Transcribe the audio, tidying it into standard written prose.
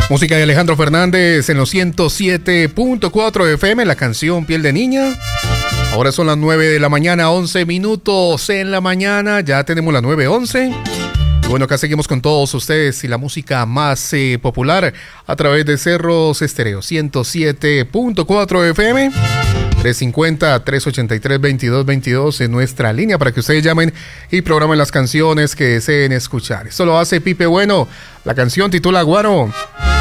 Música de Alejandro Fernández en los 107.4 FM, la canción Piel de Niña. Ahora son las 9 de la mañana, 11 minutos en la mañana. Ya tenemos las 9:11. Bueno, acá seguimos con todos ustedes y la música más popular a través de Cerros Estéreo, 107.4 FM. 350-383-2222 en nuestra línea para que ustedes llamen y programen las canciones que deseen escuchar. Esto lo hace Pipe Bueno. La canción titula Guaro.